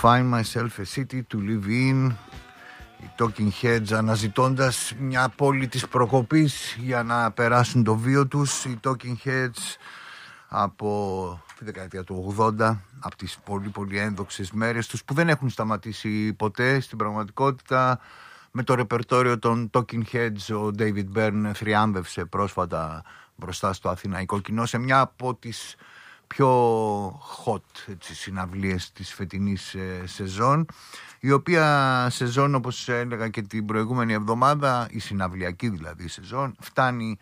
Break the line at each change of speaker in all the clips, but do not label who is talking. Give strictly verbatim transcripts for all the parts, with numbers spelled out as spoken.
Find Myself a City to Live In. Οι Talking Heads αναζητώντας μια πόλη της προκοπής για να περάσουν το βίο τους. Οι Talking Heads από τη δεκαετία του ογδόντα, από τις πολύ πολύ ένδοξες μέρες τους που δεν έχουν σταματήσει ποτέ στην πραγματικότητα. Με το ρεπερτόριο των Talking Heads ο David Byrne θριάμβευσε πρόσφατα μπροστά στο αθηναϊκό κοινό σε μια από τις πιο hot έτσι, συναυλίες της φετινής ε, σεζόν, η οποία σεζόν, όπως έλεγα και την προηγούμενη εβδομάδα, η συναυλιακή δηλαδή σεζόν, φτάνει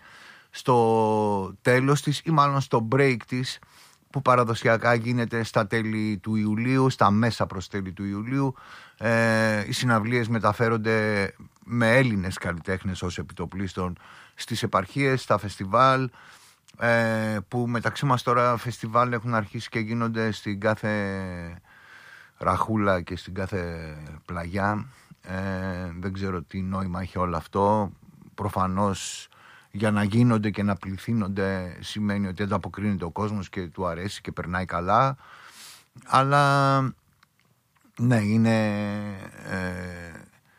στο τέλος της ή μάλλον στο break της, που παραδοσιακά γίνεται στα τέλη του Ιουλίου, στα μέσα προς τέλη του Ιουλίου. Ε, οι συναυλίες μεταφέρονται με Έλληνες καλλιτέχνες ως επιτοπλίστων στις επαρχίες, στα φεστιβάλ, ε, που μεταξύ μας τώρα φεστιβάλ έχουν αρχίσει και γίνονται στην κάθε ραχούλα και στην κάθε πλαγιά. Ε, δεν ξέρω τι νόημα έχει όλο αυτό. Προφανώς για να γίνονται και να πληθύνονται σημαίνει ότι ανταποκρίνεται ο κόσμος και του αρέσει και περνάει καλά. Αλλά ναι, είναι ε,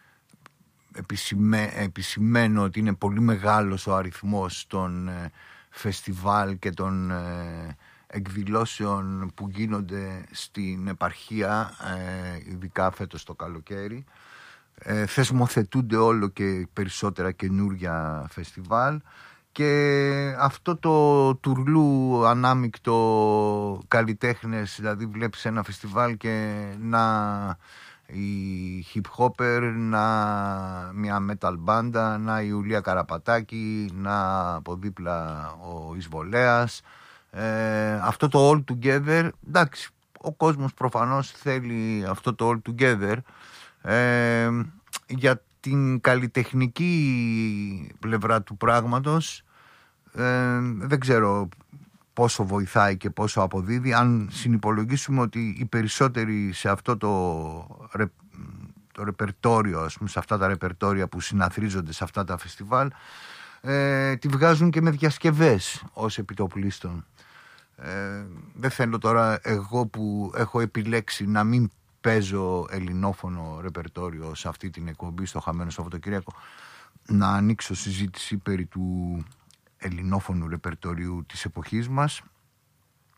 επισημέ, επισημμένο ότι είναι πολύ μεγάλος ο αριθμός των ε, φεστιβάλ και των ε, εκδηλώσεων που γίνονται στην επαρχία, ε, ειδικά φέτος το καλοκαίρι. Ε, θεσμοθετούνται όλο και περισσότερα καινούρια φεστιβάλ και αυτό το τουρλού ανάμεικτο καλλιτέχνες, δηλαδή βλέπεις ένα φεστιβάλ και να η hip hopper, να μια metal μπάντα, να η Ιουλία Καραπατάκη, να από δίπλα ο Εισβολέας, ε, αυτό το all together. Εντάξει, ο κόσμος προφανώς θέλει αυτό το all together. Ε, για την καλλιτεχνική πλευρά του πράγματος ε, δεν ξέρω πόσο βοηθάει και πόσο αποδίδει, αν συνυπολογίσουμε ότι οι περισσότεροι σε αυτό το, ρε, το ρεπερτόριο, ας πούμε, σε αυτά τα ρεπερτόρια που συναθρίζονται σε αυτά τα φεστιβάλ, ε, τη βγάζουν και με διασκευές ως επιτοπλίστων. Ε, δεν θέλω τώρα εγώ που έχω επιλέξει να μην παίζω ελληνόφωνο ρεπερτόριο σε αυτή την εκπομπή στο Χαμένο Σαββατοκύριακο, να ανοίξω συζήτηση περί του ελληνόφωνου ρεπερτορίου της εποχής μας.